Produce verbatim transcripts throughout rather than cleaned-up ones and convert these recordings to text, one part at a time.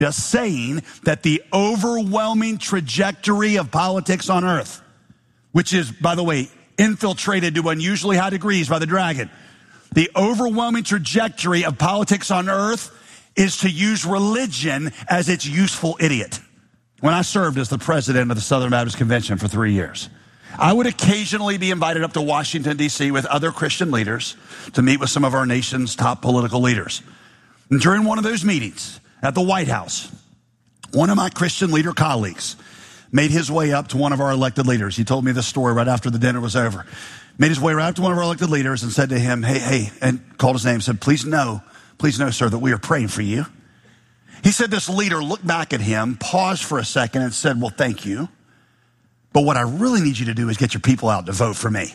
just saying that the overwhelming trajectory of politics on earth, which is, by the way, infiltrated to unusually high degrees by the dragon, the overwhelming trajectory of politics on earth is to use religion as its useful idiot. When I served as the president of the Southern Baptist Convention for three years, I would occasionally be invited up to Washington, D C with other Christian leaders to meet with some of our nation's top political leaders. And during one of those meetings at the White House, one of my Christian leader colleagues made his way up to one of our elected leaders. He told me this story right after the dinner was over. Made his way right up to one of our elected leaders and said to him, hey, hey, and called his name, said, please know, please know, sir, that we are praying for you. He said this leader looked back at him, paused for a second and said, well, thank you. But what I really need you to do is get your people out to vote for me.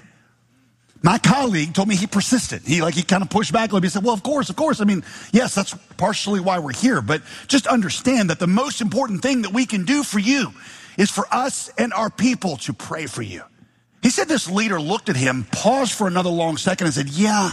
My colleague told me he persisted. He like he kind of pushed back a little bit. He said, well, of course, of course. I mean, yes, that's partially why we're here. But just understand that the most important thing that we can do for you is for us and our people to pray for you. He said this leader looked at him, paused for another long second and said, yeah,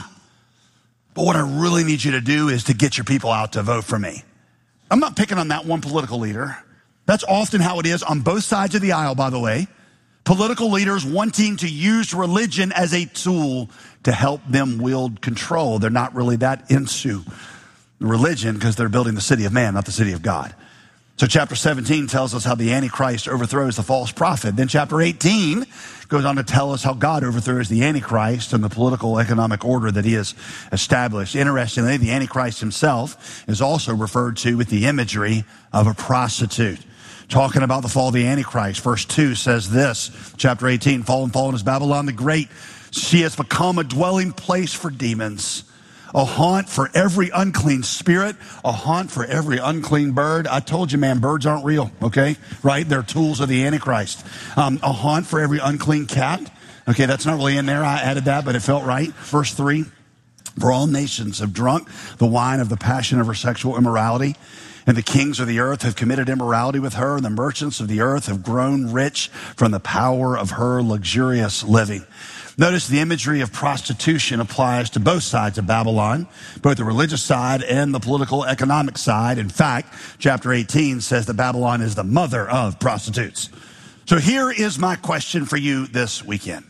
but what I really need you to do is to get your people out to vote for me. I'm not picking on that one political leader. That's often how it is on both sides of the aisle, by the way. Political leaders wanting to use religion as a tool to help them wield control. They're not really that into religion because they're building the city of man, not the city of God. So chapter seventeen tells us how the Antichrist overthrows the false prophet. Then chapter eighteen goes on to tell us how God overthrows the Antichrist and the political economic order that he has established. Interestingly, the Antichrist himself is also referred to with the imagery of a prostitute. Talking about the fall of the Antichrist, verse two says this, chapter eighteen, fallen, fallen is Babylon the Great. She has become a dwelling place for demons, a haunt for every unclean spirit, a haunt for every unclean bird. I told you, man, birds aren't real, okay? Right? They're tools of the Antichrist. Um, a haunt for every unclean cat. Okay, that's not really in there. I added that, but it felt right. Verse three, for all nations have drunk the wine of the passion of her sexual immorality. And the kings of the earth have committed immorality with her, and the merchants of the earth have grown rich from the power of her luxurious living. Notice the imagery of prostitution applies to both sides of Babylon, both the religious side and the political economic side. In fact, chapter eighteen says that Babylon is the mother of prostitutes. So here is my question for you this weekend.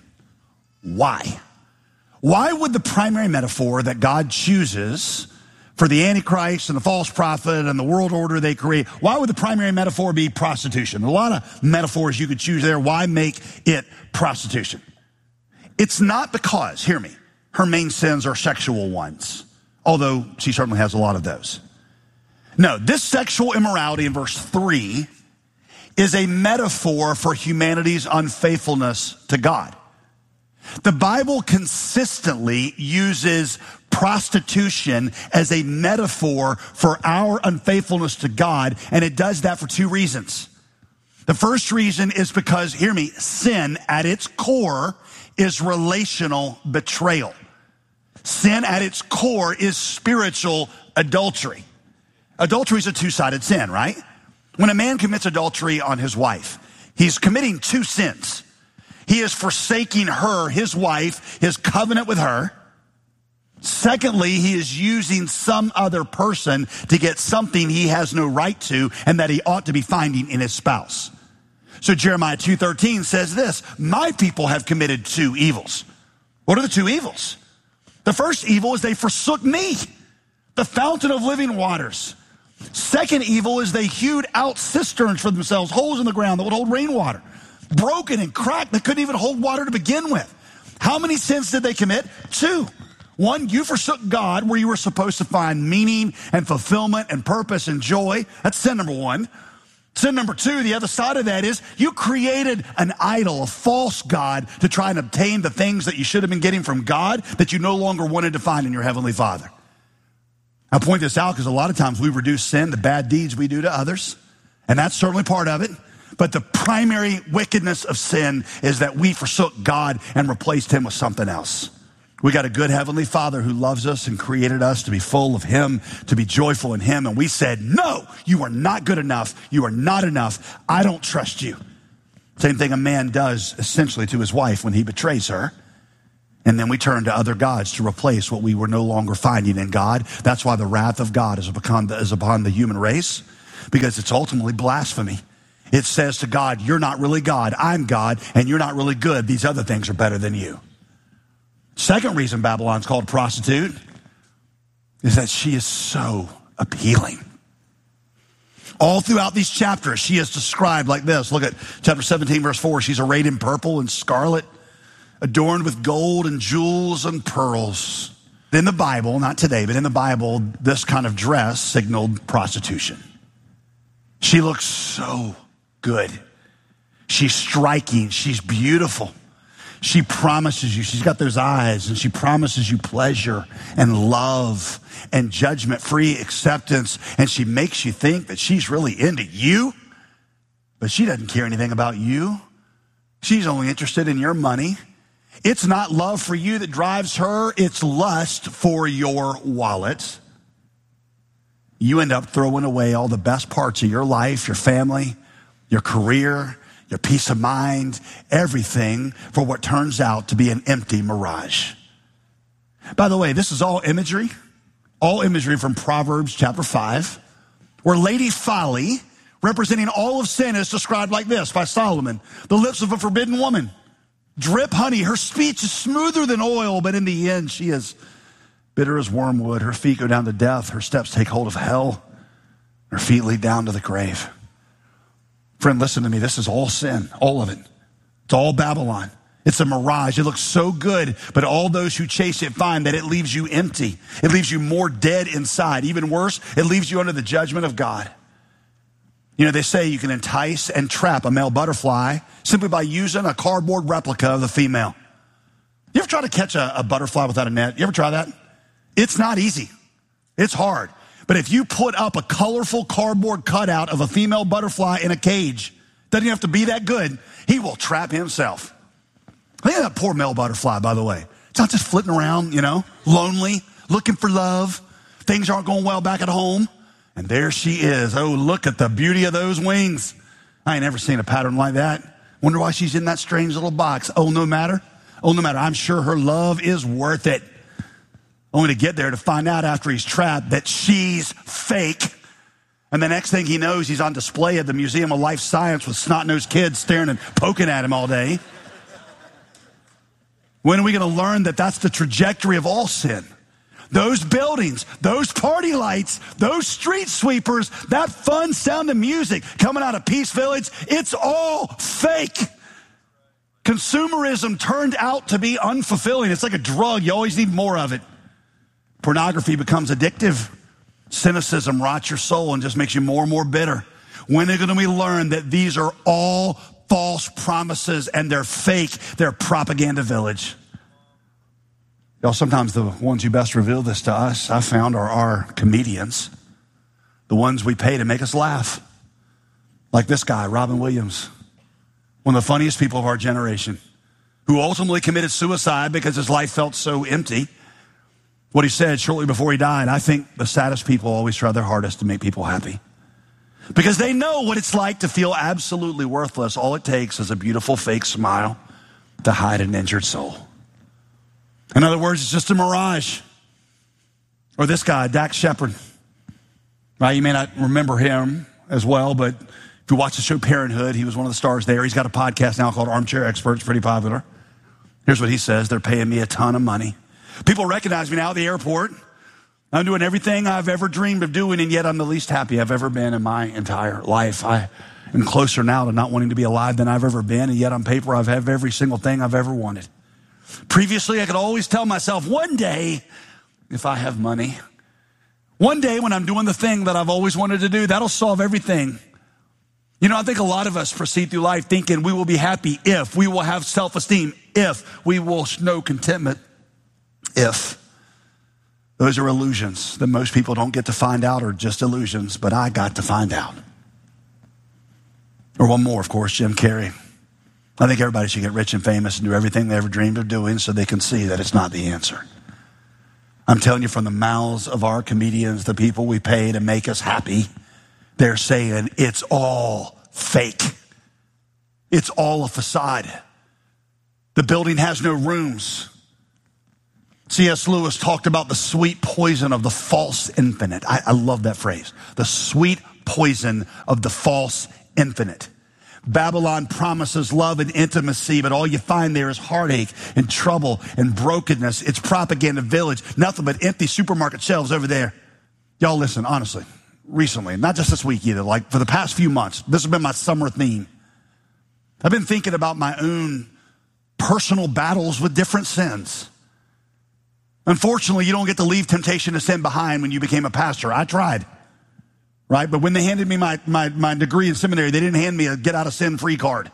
Why? Why would the primary metaphor that God chooses for the Antichrist and the false prophet and the world order they create, why would the primary metaphor be prostitution? A lot of metaphors you could choose there. Why make it prostitution? It's not because, hear me, her main sins are sexual ones, although she certainly has a lot of those. No, this sexual immorality in verse three is a metaphor for humanity's unfaithfulness to God. The Bible consistently uses prostitution as a metaphor for our unfaithfulness to God, and it does that for two reasons. The first reason is because, hear me, sin at its core is relational betrayal. Sin at its core is spiritual adultery. Adultery is a two-sided sin, right? When a man commits adultery on his wife, he's committing two sins. He is forsaking her, his wife, his covenant with her. Secondly, he is using some other person to get something he has no right to and that he ought to be finding in his spouse. So Jeremiah two thirteen says this, my people have committed two evils. What are the two evils? The first evil is they forsook me, the fountain of living waters. Second evil is they hewed out cisterns for themselves, holes in the ground that would hold rainwater. Broken and cracked, they couldn't even hold water to begin with. How many sins did they commit? Two. One, you forsook God where you were supposed to find meaning and fulfillment and purpose and joy. That's sin number one. Sin number two, the other side of that is you created an idol, a false God, to try and obtain the things that you should have been getting from God that you no longer wanted to find in your Heavenly Father. I point this out because a lot of times we reduce sin to bad deeds we do to others, and that's certainly part of it. But the primary wickedness of sin is that we forsook God and replaced him with something else. We got a good Heavenly Father who loves us and created us to be full of him, to be joyful in him. And we said, no, you are not good enough. You are not enough. I don't trust you. Same thing a man does essentially to his wife when he betrays her. And then we turn to other gods to replace what we were no longer finding in God. That's why the wrath of God is upon the, is upon the human race. because it's ultimately blasphemy. It says to God, you're not really God, I'm God, and you're not really good. These other things are better than you. Second reason Babylon's called prostitute is that she is so appealing. All throughout these chapters, she is described like this. Look at chapter seventeen, verse four. She's arrayed in purple and scarlet, adorned with gold and jewels and pearls. In the Bible, not today, but in the Bible, this kind of dress signaled prostitution. She looks so good. She's striking. She's beautiful. She promises you, she's got those eyes, and she promises you pleasure and love and judgment-free acceptance, and she makes you think that she's really into you, but she doesn't care anything about you. She's only interested in your money. It's not love for you that drives her, it's lust for your wallet. You end up throwing away all the best parts of your life, your family, your career, your peace of mind, everything for what turns out to be an empty mirage. By the way, this is all imagery, all imagery from Proverbs chapter five, where Lady Folly, representing all of sin, is described like this by Solomon: the lips of a forbidden woman drip honey. Her speech is smoother than oil, but in the end she is bitter as wormwood. Her feet go down to death. Her steps take hold of hell. Her feet lead down to the grave. Friend, listen to me. This is all sin, all of it. It's all Babylon. It's a mirage. It looks so good, but all those who chase it find that it leaves you empty. It leaves you more dead inside. Even worse, it leaves you under the judgment of God. You know, they say you can entice and trap a male butterfly simply by using a cardboard replica of the female. You ever try to catch a, a butterfly without a net? You ever try that? It's not easy. It's hard. But if you put up a colorful cardboard cutout of a female butterfly in a cage, doesn't have to be that good, he will trap himself. Look at that poor male butterfly, by the way. It's not just flitting around, you know, lonely, looking for love. Things aren't going well back at home. And there she is. Oh, look at the beauty of those wings. I ain't ever seen a pattern like that. Wonder why she's in that strange little box. Oh, no matter. Oh, no matter. I'm sure her love is worth it. Only to get there to find out after he's trapped that she's fake. And the next thing he knows, he's on display at the Museum of Life Science with snot-nosed kids staring and poking at him all day. When are we going to learn that that's the trajectory of all sin? Those buildings, those party lights, those street sweepers, that fun sound of music coming out of Peace Village, it's all fake. Consumerism turned out to be unfulfilling. It's like a drug. You always need more of it. Pornography becomes addictive. Cynicism rots your soul and just makes you more and more bitter. When are we learn that these are all false promises and they're fake? They're propaganda village. Y'all, sometimes the ones who best reveal this to us, I found, are our comedians. The ones we pay to make us laugh. Like this guy, Robin Williams. One of the funniest people of our generation, who ultimately committed suicide because his life felt so empty. What he said shortly before he died: I think the saddest people always try their hardest to make people happy. Because they know what it's like to feel absolutely worthless. All it takes is a beautiful fake smile to hide an injured soul. In other words, it's just a mirage. Or this guy, Dax Shepard. Right, you may not remember him as well, but if you watch the show Parenthood, he was one of the stars there. He's got a podcast now called Armchair Experts, pretty popular. Here's what he says: they're paying me a ton of money. People recognize me now at the airport. I'm doing everything I've ever dreamed of doing, and yet I'm the least happy I've ever been in my entire life. I am closer now to not wanting to be alive than I've ever been, and yet on paper I've had every single thing I've ever wanted. Previously, I could always tell myself, one day, if I have money, one day when I'm doing the thing that I've always wanted to do, that'll solve everything. You know, I think a lot of us proceed through life thinking we will be happy if, we will have self-esteem if, we will know contentment if. Those are illusions that most people don't get to find out, are just illusions, but I got to find out. Or one more, of course, Jim Carrey. I think everybody should get rich and famous and do everything they ever dreamed of doing so they can see that it's not the answer. I'm telling you, from the mouths of our comedians, the people we pay to make us happy, they're saying it's all fake. It's all a facade. The building has no rooms. C S Lewis talked about the sweet poison of the false infinite. I, I love that phrase. The sweet poison of the false infinite. Babylon promises love and intimacy, but all you find there is heartache and trouble and brokenness. It's propaganda village, nothing but empty supermarket shelves over there. Y'all listen, honestly, recently, not just this week either, like for the past few months, this has been my summer theme. I've been thinking about my own personal battles with different sins. Unfortunately, you don't get to leave temptation to sin behind when you became a pastor. I tried. Right? But when they handed me my, my, my degree in seminary, they didn't hand me a get out of sin free card.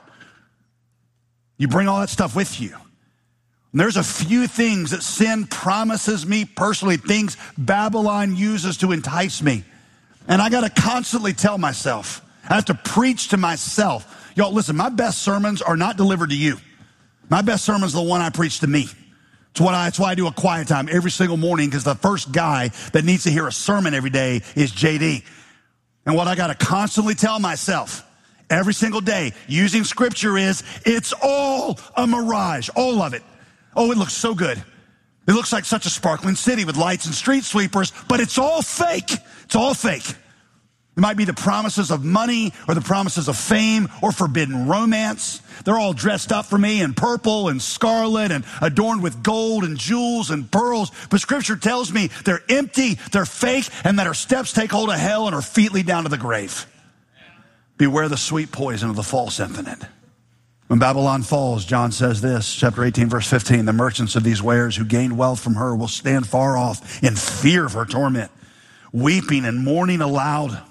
You bring all that stuff with you. And there's a few things that sin promises me personally, things Babylon uses to entice me. And I got to constantly tell myself, I have to preach to myself. Y'all, listen, my best sermons are not delivered to you. My best sermon is the one I preach to me. It's what I, it's why I do a quiet time every single morning, because the first guy that needs to hear a sermon every day is J D. And what I got to constantly tell myself every single day using scripture is, it's all a mirage, all of it. Oh, it looks so good. It looks like such a sparkling city with lights and street sweepers, but it's all fake. It's all fake. It might be the promises of money or the promises of fame or forbidden romance. They're all dressed up for me in purple and scarlet and adorned with gold and jewels and pearls. But scripture tells me they're empty, they're fake, and that our steps take hold of hell and our feet lead down to the grave. Beware the sweet poison of the false infinite. When Babylon falls, John says this, chapter eighteen, verse fifteen, the merchants of these wares who gained wealth from her will stand far off in fear of her torment, weeping and mourning aloud.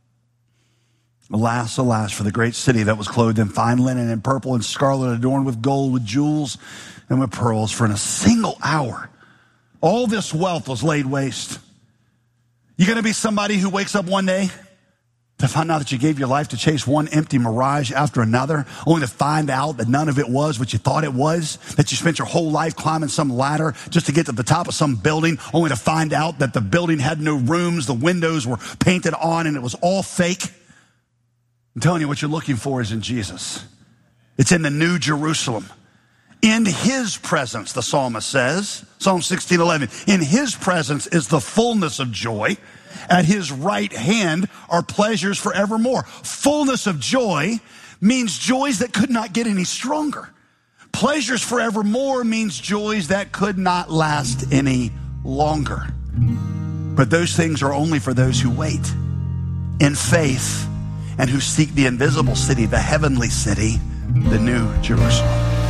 Alas, alas, for the great city that was clothed in fine linen and purple and scarlet, adorned with gold, with jewels, and with pearls. For in a single hour, all this wealth was laid waste. You going to be somebody who wakes up one day to find out that you gave your life to chase one empty mirage after another, only to find out that none of it was what you thought it was, that you spent your whole life climbing some ladder just to get to the top of some building, only to find out that the building had no rooms, the windows were painted on, and it was all fake? I'm telling you, what you're looking for is in Jesus. It's in the New Jerusalem. In his presence, the psalmist says, Psalm sixteen eleven, in his presence is the fullness of joy. At his right hand are pleasures forevermore. Fullness of joy means joys that could not get any stronger. Pleasures forevermore means joys that could not last any longer. But those things are only for those who wait in faith and who seek the invisible city, the heavenly city, the New Jerusalem.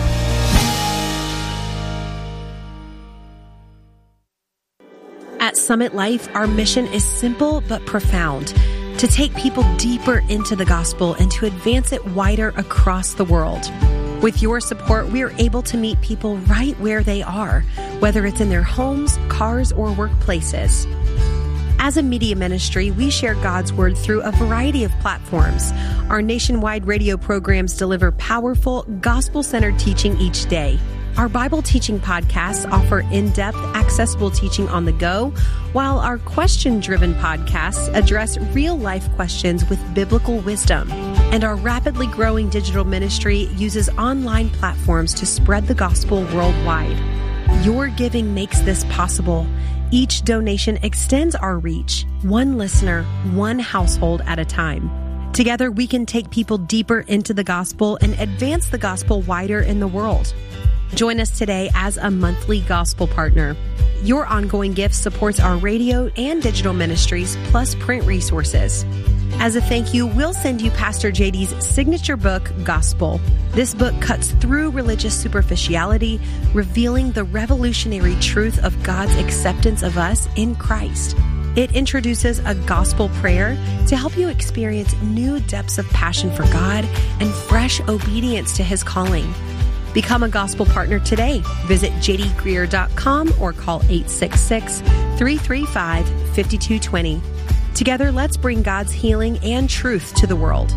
At Summit Life, our mission is simple but profound: to take people deeper into the gospel and to advance it wider across the world. With your support, we are able to meet people right where they are, whether it's in their homes, cars, or workplaces. As a media ministry, we share God's Word through a variety of platforms. Our nationwide radio programs deliver powerful, gospel-centered teaching each day. Our Bible teaching podcasts offer in-depth, accessible teaching on the go, while our question-driven podcasts address real-life questions with biblical wisdom. And our rapidly growing digital ministry uses online platforms to spread the gospel worldwide. Your giving makes this possible. Each donation extends our reach, one listener, one household at a time. Together, we can take people deeper into the gospel and advance the gospel wider in the world. Join us today as a monthly gospel partner. Your ongoing gift supports our radio and digital ministries, plus print resources. As a thank you, we'll send you Pastor J D's signature book, Gospel. This book cuts through religious superficiality, revealing the revolutionary truth of God's acceptance of us in Christ. It introduces a gospel prayer to help you experience new depths of passion for God and fresh obedience to his calling. Become a gospel partner today. Visit j d greer dot com or call eight six six, three three five, five two two zero. Together, let's bring God's healing and truth to the world.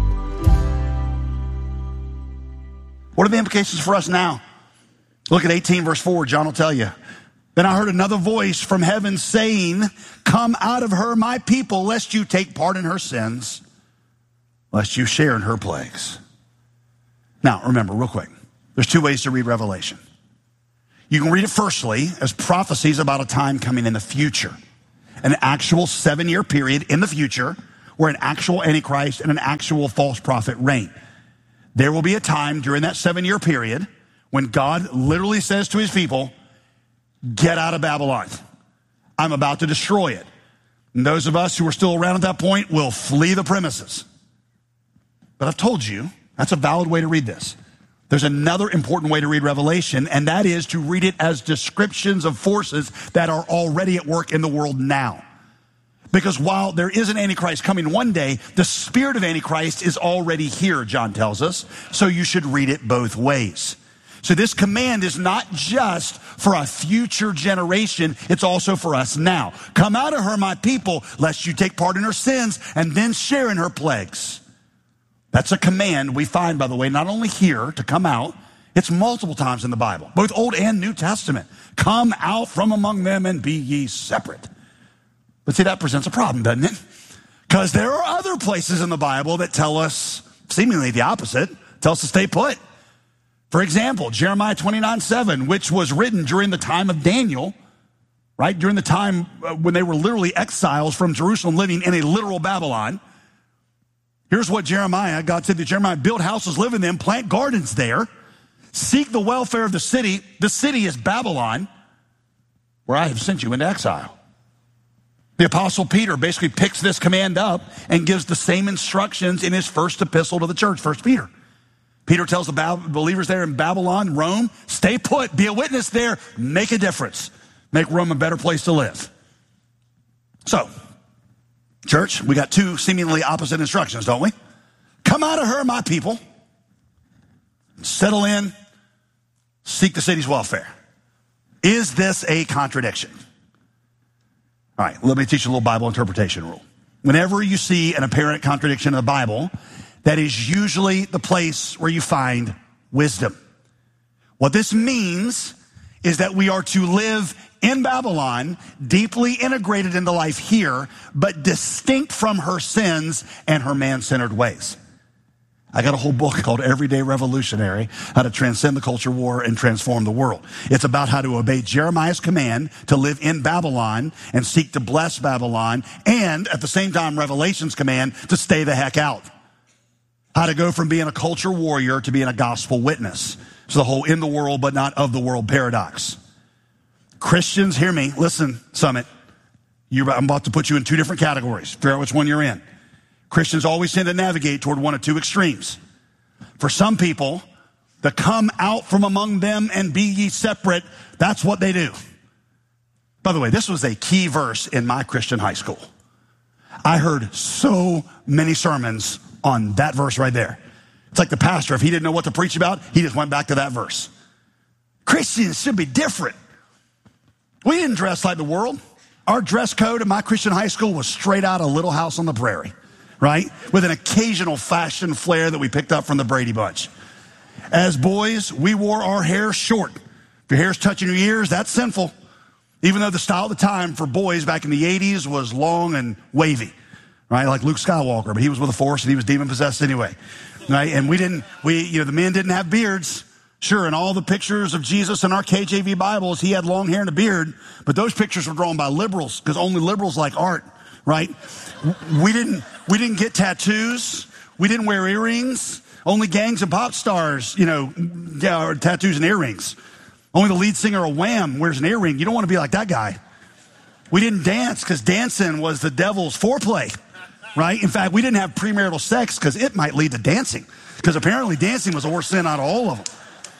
What are the implications for us now? Look at eighteen, verse four. John will tell you. Then I heard another voice from heaven saying, "Come out of her, my people, lest you take part in her sins, lest you share in her plagues." Now, remember, real quick, there's two ways to read Revelation. You can read it firstly as prophecies about a time coming in the future, an actual seven-year period in the future where an actual Antichrist and an actual false prophet reign. There will be a time during that seven-year period when God literally says to his people, get out of Babylon. I'm about to destroy it. And those of us who are still around at that point will flee the premises. But I've told you, that's a valid way to read this. There's another important way to read Revelation, and that is to read it as descriptions of forces that are already at work in the world now. Because while there is an Antichrist coming one day, the spirit of Antichrist is already here, John tells us. So you should read it both ways. So this command is not just for a future generation, it's also for us now. Come out of her, my people, lest you take part in her sins and then share in her plagues. That's a command we find, by the way, not only here to come out, it's multiple times in the Bible, both Old and New Testament. Come out from among them and be ye separate. But see, that presents a problem, doesn't it? Because there are other places in the Bible that tell us seemingly the opposite, tell us to stay put. For example, Jeremiah twenty-nine seven, which was written during the time of Daniel, right? During the time when they were literally exiles from Jerusalem living in a literal Babylon. Here's what Jeremiah, God said to Jeremiah, build houses, live in them, plant gardens there, seek the welfare of the city. The city is Babylon, where I have sent you into exile. The Apostle Peter basically picks this command up and gives the same instructions in his first epistle to the church, First Peter. Peter tells the believers there in Babylon, Rome, stay put, be a witness there, make a difference. Make Rome a better place to live. So, church, we got two seemingly opposite instructions, don't we? Come out of her, my people. Settle in, seek the city's welfare. Is this a contradiction? All right, let me teach you a little Bible interpretation rule. Whenever you see an apparent contradiction in the Bible, that is usually the place where you find wisdom. What this means is that we are to live in Babylon, deeply integrated into life here, but distinct from her sins and her man-centered ways. I got a whole book called Everyday Revolutionary, How to Transcend the Culture War and Transform the World. It's about how to obey Jeremiah's command to live in Babylon and seek to bless Babylon, and at the same time, Revelation's command to stay the heck out. How to go from being a culture warrior to being a gospel witness. It's the whole in the world but not of the world paradox. Christians, hear me, listen, Summit. You're, I'm about to put you in two different categories. Figure out which one you're in. Christians always tend to navigate toward one of two extremes. For some people, the come out from among them and be ye separate, that's what they do. By the way, this was a key verse in my Christian high school. I heard so many sermons on that verse right there. It's like the pastor, if he didn't know what to preach about, he just went back to that verse. Christians should be different. We didn't dress like the world. Our dress code at my Christian high school was straight out of Little House on the Prairie, right? With an occasional fashion flair that we picked up from the Brady Bunch. As boys, we wore our hair short. If your hair's touching your ears, that's sinful. Even though the style of the time for boys back in the eighties was long and wavy, right? Like Luke Skywalker, but he was with the Force and he was demon-possessed anyway, right? And we didn't, we, you know, the men didn't have beards. Sure, in all the pictures of Jesus in our K J V Bibles, he had long hair and a beard, but those pictures were drawn by liberals because only liberals like art, right? We didn't, we didn't get tattoos. We didn't wear earrings. Only gangs and pop stars, you know, yeah, or tattoos and earrings. Only the lead singer of Wham wears an earring. You don't want to be like that guy. We didn't dance because dancing was the devil's foreplay, right? In fact, we didn't have premarital sex because it might lead to dancing, because apparently dancing was the worst sin out of all of them.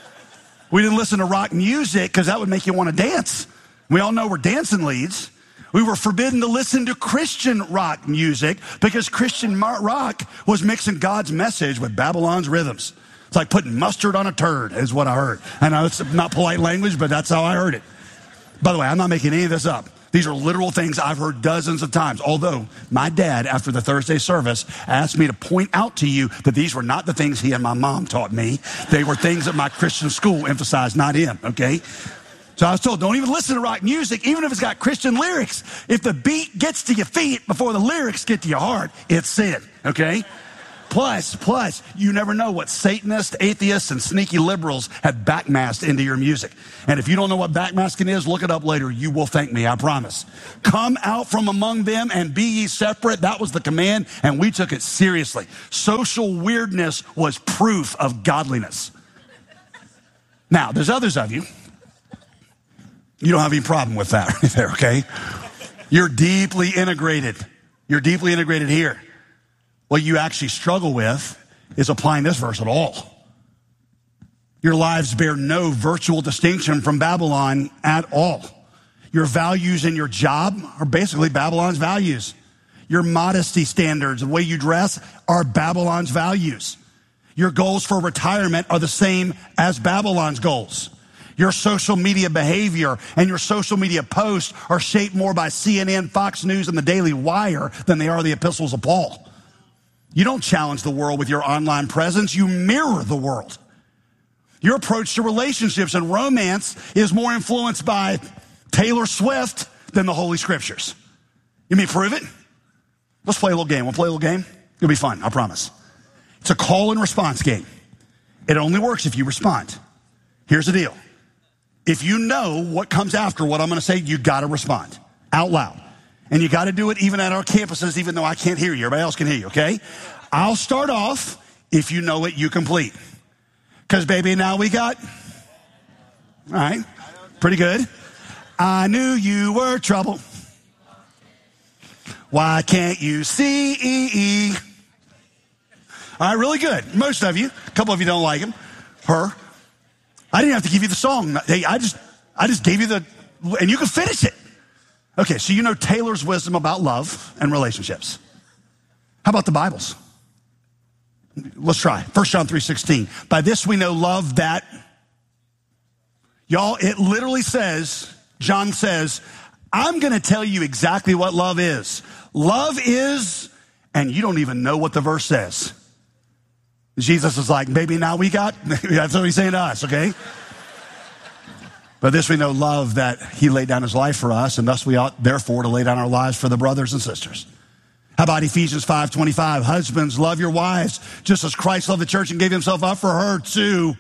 We didn't listen to rock music because that would make you want to dance. We all know where dancing leads. We were forbidden to listen to Christian rock music because Christian rock was mixing God's message with Babylon's rhythms. It's like putting mustard on a turd is what I heard. I know it's not polite language, but that's how I heard it. By the way, I'm not making any of this up. These are literal things I've heard dozens of times. Although my dad, after the Thursday service, asked me to point out to you that these were not the things he and my mom taught me. They were things that my Christian school emphasized, not him, okay? So I was told, don't even listen to rock music, even if it's got Christian lyrics. If the beat gets to your feet before the lyrics get to your heart, it's sin, okay? Plus, plus, you never know what Satanists, atheists, and sneaky liberals have backmasked into your music. And if you don't know what backmasking is, look it up later. You will thank me, I promise. Come out from among them and be ye separate. That was the command, and we took it seriously. Social weirdness was proof of godliness. Now, there's others of you. You don't have any problem with that right there, okay? You're deeply integrated. You're deeply integrated here. What you actually struggle with is applying this verse at all. Your lives bear no virtual distinction from Babylon at all. Your values in your job are basically Babylon's values. Your modesty standards, the way you dress, are Babylon's values. Your goals for retirement are the same as Babylon's goals. Your social media behavior and your social media posts are shaped more by C N N, Fox News, and the Daily Wire than they are the epistles of Paul. You don't challenge the world with your online presence. You mirror the world. Your approach to relationships and romance is more influenced by Taylor Swift than the Holy Scriptures. You mean prove it? Let's play a little game. We'll play a little game. It'll be fun, I promise. It's a call and response game. It only works if you respond. Here's the deal. If you know what comes after what I'm going to say, you got to respond out loud. And you got to do it even at our campuses, even though I can't hear you. Everybody else can hear you, okay? I'll start off. If you know it, you complete. Because, baby, now we got, all right, pretty good. I knew you were trouble. Why can't you see? All right, really good. Most of you. A couple of you don't like him. Her. I didn't have to give you the song. Hey, I just, I just gave you the, and you can finish it. Okay, so you know Taylor's wisdom about love and relationships. How about the Bibles? Let's try. First John three sixteen. By this we know love that, y'all, it literally says, John says, I'm going to tell you exactly what love is. Love is, and you don't even know what the verse says. Jesus is like, baby, now we got, that's what he's saying to us, okay? But this we know love, that he laid down his life for us, and thus we ought therefore to lay down our lives for the brothers and sisters. How about Ephesians five twenty-five? Husbands, love your wives, just as Christ loved the church and gave himself up for her too.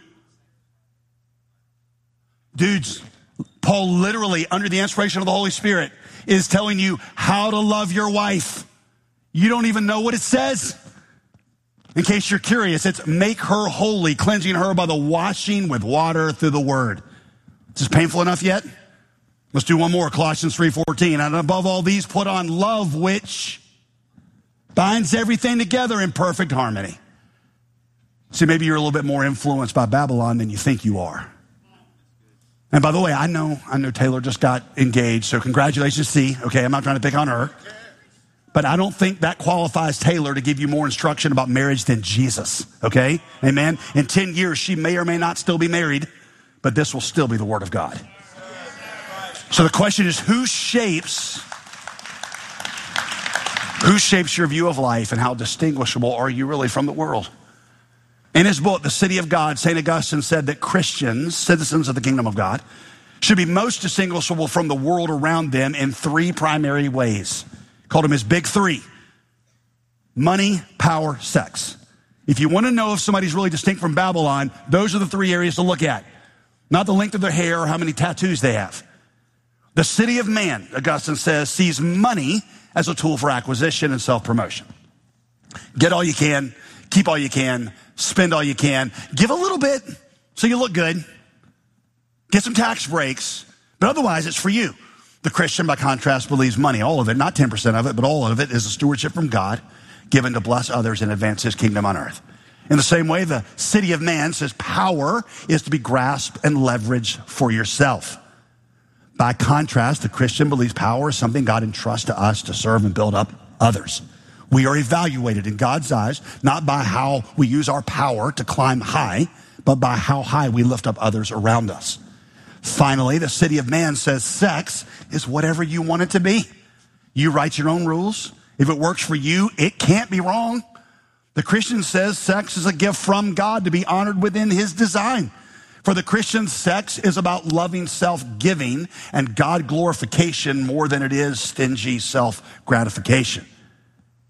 Dudes, Paul literally, under the inspiration of the Holy Spirit, is telling you how to love your wife. You don't even know what it says. In case you're curious, it's make her holy, cleansing her by the washing with water through the word. Is this painful enough yet? Let's do one more. Colossians three fourteen. And above all these, put on love, which binds everything together in perfect harmony. See, maybe you're a little bit more influenced by Babylon than you think you are. And by the way, I know, I know Taylor just got engaged, so congratulations, C. Okay, I'm not trying to pick on her. But I don't think that qualifies Taylor to give you more instruction about marriage than Jesus, okay? Amen? In ten years, she may or may not still be married, but this will still be the Word of God. So the question is, who shapes, who shapes your view of life, and how distinguishable are you really from the world? In his book, The City of God, Saint Augustine said that Christians, citizens of the kingdom of God, should be most distinguishable from the world around them in three primary ways. Called them his big three: money, power, sex. If you want to know if somebody's really distinct from Babylon, those are the three areas to look at. Not the length of their hair or how many tattoos they have. The city of man, Augustine says, sees money as a tool for acquisition and self-promotion. Get all you can, keep all you can, spend all you can, give a little bit so you look good, get some tax breaks, but otherwise it's for you. The Christian, by contrast, believes money, all of it, not ten percent of it, but all of it is a stewardship from God given to bless others and advance his kingdom on earth. In the same way, the city of man says power is to be grasped and leveraged for yourself. By contrast, the Christian believes power is something God entrusts to us to serve and build up others. We are evaluated in God's eyes, not by how we use our power to climb high, but by how high we lift up others around us. Finally, the city of man says sex is whatever you want it to be. You write your own rules. If it works for you, it can't be wrong. The Christian says sex is a gift from God to be honored within his design. For the Christian, sex is about loving self-giving and God glorification more than it is stingy self-gratification.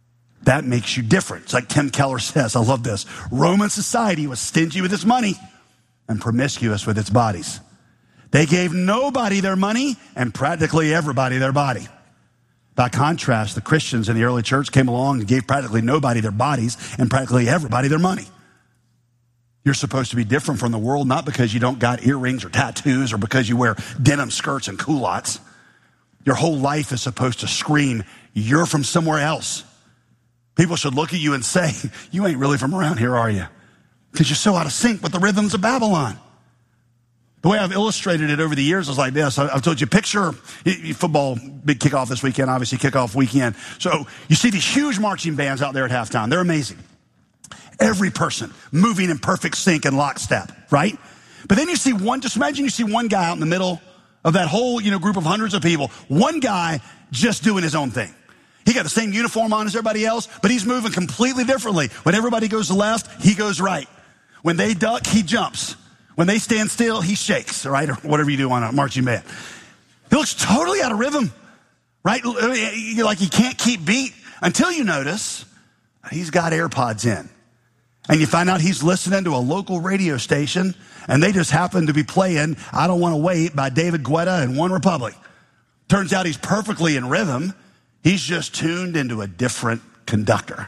that makes you different. It's like Tim Keller says, I love this. Roman society was stingy with its money and promiscuous with its bodies. They gave nobody their money and practically everybody their body. By contrast, the Christians in the early church came along and gave practically nobody their bodies and practically everybody their money. You're supposed to be different from the world, not because you don't got earrings or tattoos or because you wear denim skirts and culottes. Your whole life is supposed to scream, you're from somewhere else. People should look at you and say, you ain't really from around here, are you? Because you're so out of sync with the rhythms of Babylon. The way I've illustrated it over the years is like this. I've told you, picture football, big kickoff this weekend, obviously kickoff weekend. So you see these huge marching bands out there at halftime. They're amazing. Every person moving in perfect sync and lockstep, right? But then you see one, just imagine you see one guy out in the middle of that whole, you know, group of hundreds of people. One guy just doing his own thing. He got the same uniform on as everybody else, but he's moving completely differently. When everybody goes left, he goes right. When they duck, he jumps. When they stand still, he shakes, right? Or whatever you do on a marching band. He looks totally out of rhythm, right? Like he can't keep beat until you notice he's got AirPods in. And you find out he's listening to a local radio station, and they just happen to be playing I Don't Want to Wait by David Guetta and One Republic. Turns out he's perfectly in rhythm. He's just tuned into a different conductor.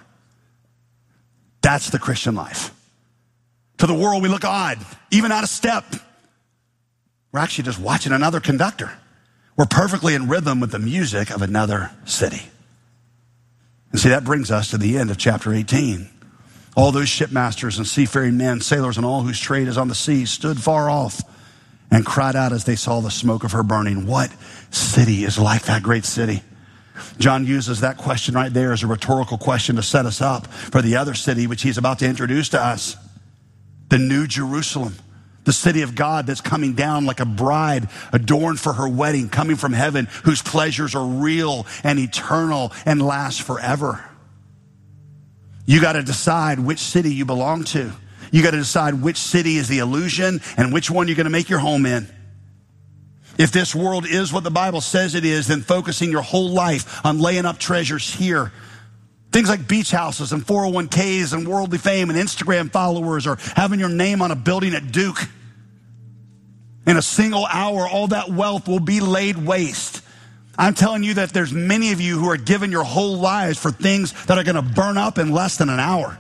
That's the Christian life. To the world, we look odd, even out of step. We're actually just watching another conductor. We're perfectly in rhythm with the music of another city. And see, that brings us to the end of chapter eighteen. All those shipmasters and seafaring men, sailors, and all whose trade is on the sea stood far off and cried out as they saw the smoke of her burning. What city is like that great city? John uses that question right there as a rhetorical question to set us up for the other city, which he's about to introduce to us. The New Jerusalem, the city of God that's coming down like a bride adorned for her wedding, coming from heaven, whose pleasures are real and eternal and last forever. You got to decide which city you belong to. You got to decide which city is the illusion and which one you're going to make your home in. If this world is what the Bible says it is, then focusing your whole life on laying up treasures here. Things like beach houses and four oh one k's and worldly fame and Instagram followers, or having your name on a building at Duke. In a single hour, all that wealth will be laid waste. I'm telling you that there's many of you who are giving your whole lives for things that are going to burn up in less than an hour.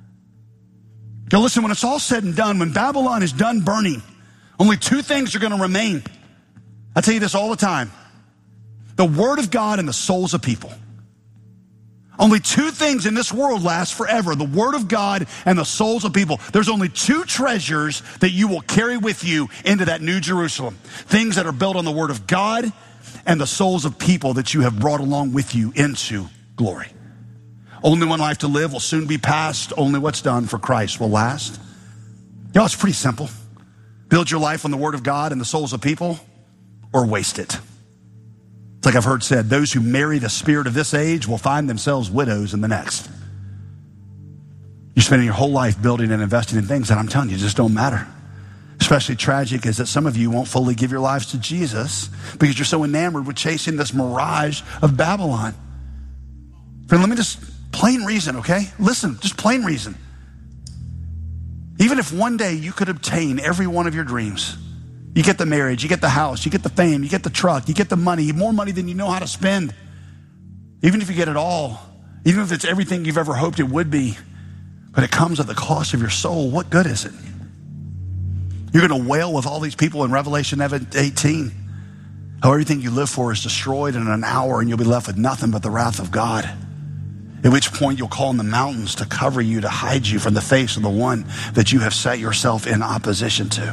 Now listen, when it's all said and done, when Babylon is done burning, only two things are going to remain. I tell you this all the time. The word of God and the souls of people. Only two things in this world last forever. The word of God and the souls of people. There's only two treasures that you will carry with you into that New Jerusalem. Things that are built on the word of God and the souls of people that you have brought along with you into glory. Only one life to live will soon be past. Only what's done for Christ will last. You know, it's pretty simple. Build your life on the word of God and the souls of people, or waste it. It's like I've heard said, those who marry the spirit of this age will find themselves widows in the next. You're spending your whole life building and investing in things that I'm telling you just don't matter. Especially tragic is that some of you won't fully give your lives to Jesus because you're so enamored with chasing this mirage of Babylon. Friend, let me just, plain reason, okay? Listen, just plain reason. Even if one day you could obtain every one of your dreams, you get the marriage, you get the house, you get the fame, you get the truck, you get the money, more money than you know how to spend. Even if you get it all, even if it's everything you've ever hoped it would be, but it comes at the cost of your soul, what good is it? You're going to wail with all these people in Revelation eighteen, how everything you live for is destroyed in an hour and you'll be left with nothing but the wrath of God. At which point you'll call on the mountains to cover you, to hide you from the face of the one that you have set yourself in opposition to.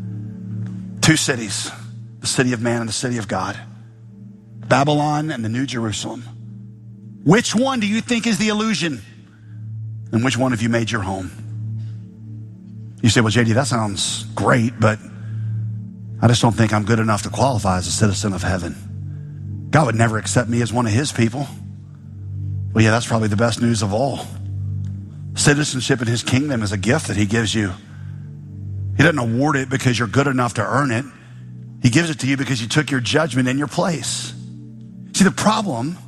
Two cities, the city of man and the city of God. Babylon and the New Jerusalem. Which one do you think is the illusion? And which one have you made your home? You say, well, J D, that sounds great, but I just don't think I'm good enough to qualify as a citizen of heaven. God would never accept me as one of his people. Well, yeah, that's probably the best news of all. Citizenship in his kingdom is a gift that he gives you. He doesn't award it because you're good enough to earn it. He gives it to you because you took your judgment in your place. See, the problem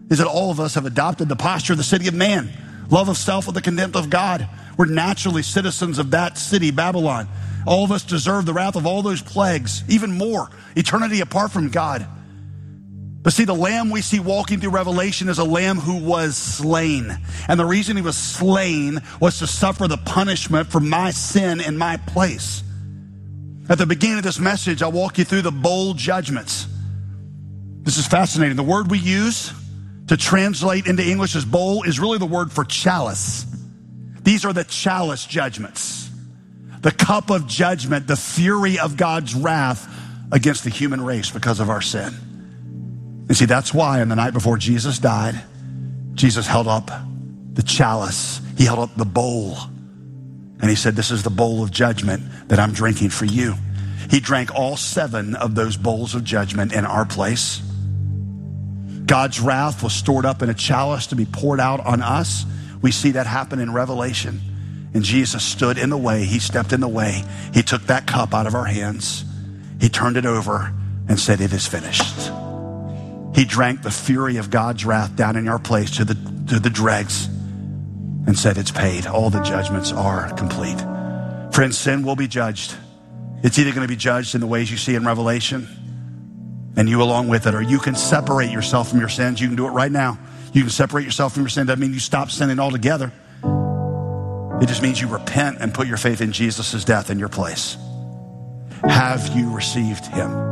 is that all of us have adopted the posture of the city of man, love of self with the contempt of God. We're naturally citizens of that city, Babylon. All of us deserve the wrath of all those plagues, even more, eternity apart from God. But see, the lamb we see walking through Revelation is a lamb who was slain. And the reason he was slain was to suffer the punishment for my sin in my place. At the beginning of this message, I'll walk you through the bowl judgments. This is fascinating. The word we use to translate into English as bowl is really the word for chalice. These are the chalice judgments. The cup of judgment, the fury of God's wrath against the human race because of our sin. And see, that's why on the night before Jesus died, Jesus held up the chalice. He held up the bowl. And he said, this is the bowl of judgment that I'm drinking for you. He drank all seven of those bowls of judgment in our place. God's wrath was stored up in a chalice to be poured out on us. We see that happen in Revelation. And Jesus stood in the way. He stepped in the way. He took that cup out of our hands. He turned it over and said, it is finished. He drank the fury of God's wrath down in our place to the, to the dregs and said, it's paid. All the judgments are complete. Friends, sin will be judged. It's either going to be judged in the ways you see in Revelation and you along with it, or you can separate yourself from your sins. You can do it right now. You can separate yourself from your sin. Doesn't mean you stop sinning altogether. It just means you repent and put your faith in Jesus' death in your place. Have you received him?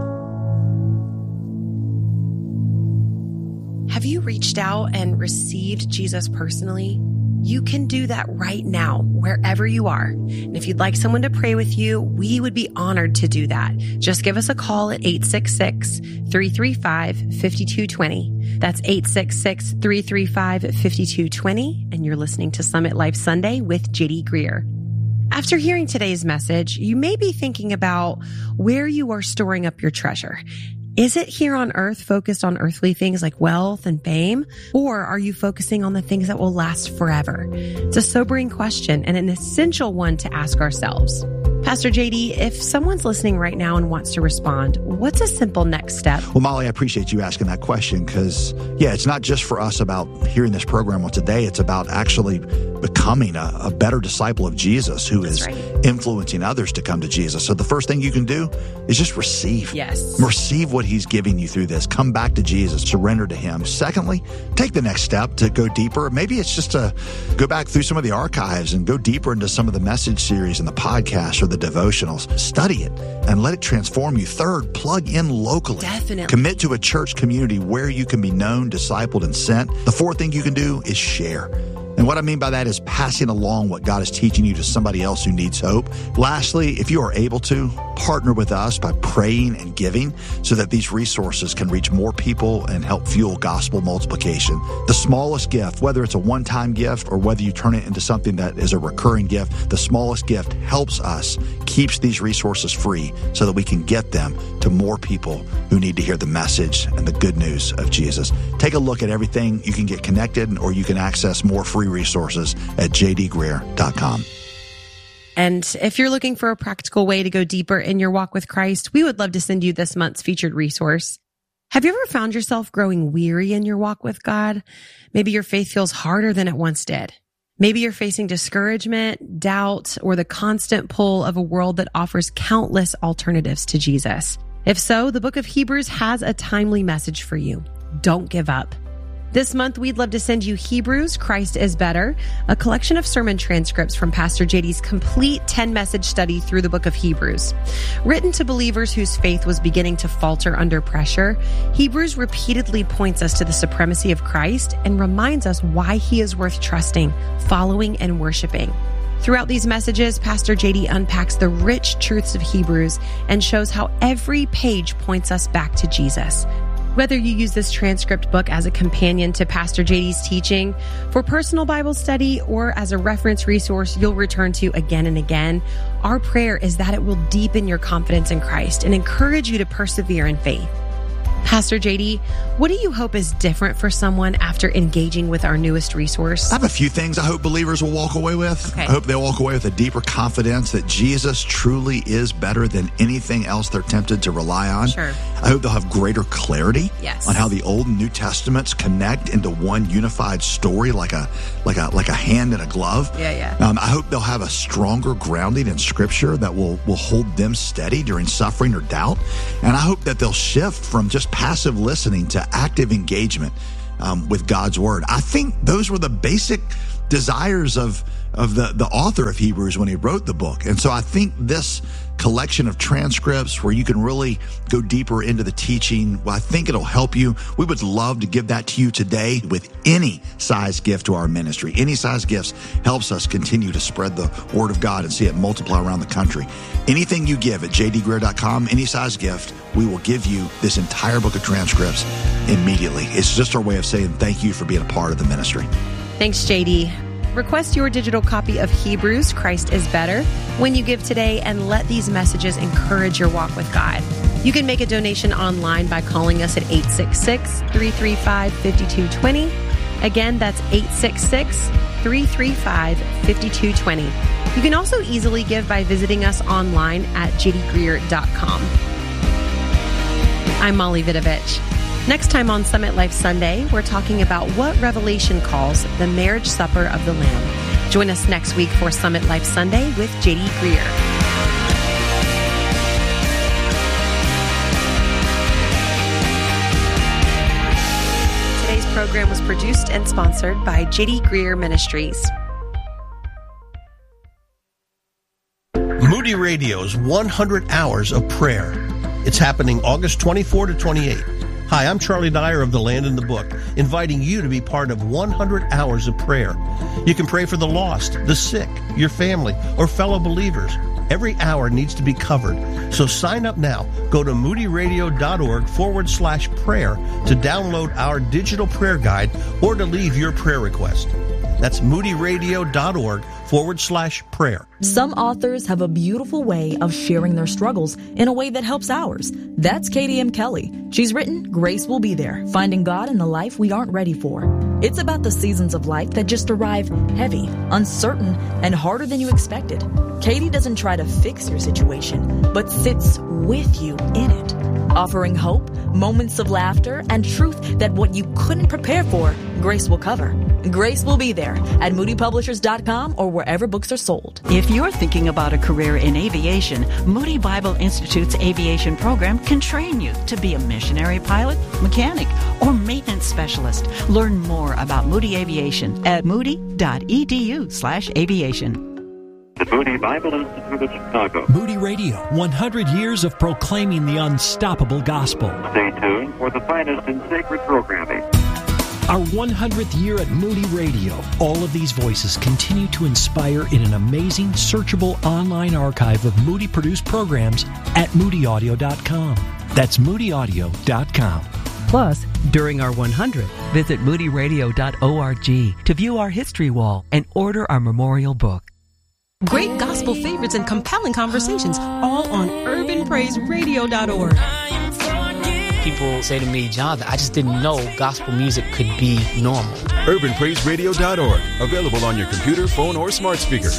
Have you reached out and received Jesus personally? You can do that right now, wherever you are. And if you'd like someone to pray with you, we would be honored to do that. Just give us a call at eight six six, three three five, five two two zero. That's eight six six, three three five, five two two zero. And you're listening to Summit Life Sunday with J D Greer. After hearing today's message, you may be thinking about where you are storing up your treasure. Is it here on earth focused on earthly things like wealth and fame? Or are you focusing on the things that will last forever? It's a sobering question and an essential one to ask ourselves. Pastor J D, if someone's listening right now and wants to respond, what's a simple next step? Well, Molly, I appreciate you asking that question because, yeah, it's not just for us about hearing this program on today. It's about actually becoming a, a better disciple of Jesus who That's is right. influencing others to come to Jesus. So the first thing you can do is just receive. Yes. Receive what he's giving you through this. Come back to Jesus. Surrender to him. Secondly, take the next step to go deeper. Maybe it's just to go back through some of the archives and go deeper into some of the message series and the podcasts or the devotionals. Study it and let it transform you. Third, plug in locally. Definitely. Commit to a church community where you can be known, discipled, and sent. The fourth thing you can do is share. And what I mean by that is passing along what God is teaching you to somebody else who needs hope. Lastly, if you are able to, partner with us by praying and giving so that these resources can reach more people and help fuel gospel multiplication. The smallest gift, whether it's a one-time gift or whether you turn it into something that is a recurring gift, the smallest gift helps us, keeps these resources free so that we can get them to more people who need to hear the message and the good news of Jesus. Take a look at everything. You can get connected or you can access more free resources at j d greer dot com. And if you're looking for a practical way to go deeper in your walk with Christ, we would love to send you this month's featured resource. Have you ever found yourself growing weary in your walk with God? Maybe your faith feels harder than it once did. Maybe you're facing discouragement, doubt, or the constant pull of a world that offers countless alternatives to Jesus. If so, the book of Hebrews has a timely message for you. Don't give up. This month, we'd love to send you Hebrews, Christ is Better, a collection of sermon transcripts from Pastor J D's complete ten-message study through the book of Hebrews. Written to believers whose faith was beginning to falter under pressure, Hebrews repeatedly points us to the supremacy of Christ and reminds us why he is worth trusting, following, and worshiping. Throughout these messages, Pastor J D unpacks the rich truths of Hebrews and shows how every page points us back to Jesus. Whether you use this transcript book as a companion to Pastor J D's teaching, for personal Bible study, or as a reference resource you'll return to again and again, our prayer is that it will deepen your confidence in Christ and encourage you to persevere in faith. Pastor J D, what do you hope is different for someone after engaging with our newest resource? I have a few things I hope believers will walk away with. Okay. I hope they'll walk away with a deeper confidence that Jesus truly is better than anything else they're tempted to rely on. Sure. I hope they'll have greater clarity Yes. on how the Old and New Testaments connect into one unified story, like a like a like a hand in a glove. Yeah, yeah. Um, I hope they'll have a stronger grounding in Scripture that will will hold them steady during suffering or doubt. And I hope that they'll shift from just passive listening to active engagement um, with God's Word. I think those were the basic desires of of the, the author of Hebrews when he wrote the book. And so I think this collection of transcripts where you can really go deeper into the teaching, well, I think it'll help you. We would love to give that to you today with any size gift to our ministry. Any size gifts helps us continue to spread the Word of God and see it multiply around the country. Anything you give at j d greer dot com, any size gift, we will give you this entire book of transcripts immediately. It's just our way of saying thank you for being a part of the ministry. Thanks, J D. Request your digital copy of Hebrews, Christ is Better, when you give today, and let these messages encourage your walk with God. You can make a donation online by calling us at eight six six, three three five, five two two zero. Again, that's eight six six, three three five, five two two zero. You can also easily give by visiting us online at j d greer dot com. I'm Molly Vidovich. Next time on Summit Life Sunday, we're talking about what Revelation calls the marriage supper of the Lamb. Join us next week for Summit Life Sunday with J D Greer. Today's program was produced and sponsored by J D Greer Ministries. Moody Radio's one hundred hours of Prayer. It's happening August twenty-fourth to twenty-eighth. Hi, I'm Charlie Dyer of The Land in the Book, inviting you to be part of one hundred hours of prayer. You can pray for the lost, the sick, your family, or fellow believers. Every hour needs to be covered. So sign up now. Go to moodyradio.org forward slash prayer to download our digital prayer guide or to leave your prayer request. That's moodyradio.org forward slash prayer. Some authors have a beautiful way of sharing their struggles in a way that helps ours. That's Katie M. Kelly. She's written Grace Will Be There, Finding God in the Life We Aren't Ready For. It's about the seasons of life that just arrive heavy, uncertain, and harder than you expected. Katie doesn't try to fix your situation, but sits with you in it, offering hope, moments of laughter, and truth that what you couldn't prepare for, Grace will cover. Grace will be there at moody publishers dot com or wherever books are sold. If you're thinking about a career in aviation, Moody Bible Institute's aviation program can train you to be a missionary pilot, mechanic, or maintenance specialist. Learn more about Moody Aviation at moody.edu slash aviation. The Moody Bible Institute of Chicago. Moody Radio, one hundred years of proclaiming the unstoppable gospel. Stay tuned for the finest in sacred programming. Our one hundredth year at Moody Radio. All of these voices continue to inspire in an amazing, searchable online archive of Moody-produced programs at moody audio dot com. That's moody audio dot com. Plus, during our one hundredth, visit moody radio dot org to view our history wall and order our memorial book. Great gospel favorites and compelling conversations, all on urban praise radio dot org. People say to me, Jonathan, I just didn't know gospel music could be normal. urban praise radio dot org. Available on your computer, phone, or smart speaker.